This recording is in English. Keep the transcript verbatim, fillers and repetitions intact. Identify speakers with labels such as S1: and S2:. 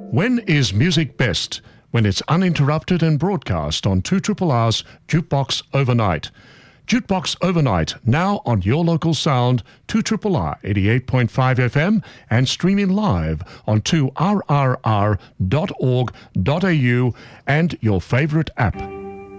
S1: When is music best? When it's uninterrupted and broadcast on two R R's Jukebox Overnight. Jukebox Overnight, now on your local sound, two R R eighty-eight point five F M and streaming live on two R R R dot org dot A U and your favorite app.